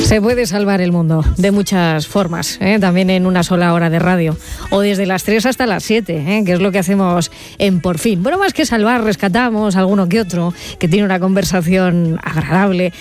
Se puede salvar el mundo de muchas formas, también en una sola hora de radio, o desde las 3 hasta las 7, que es lo que hacemos en Por Fin. Bueno, más que salvar, rescatamos a alguno que otro que tiene una conversación agradable,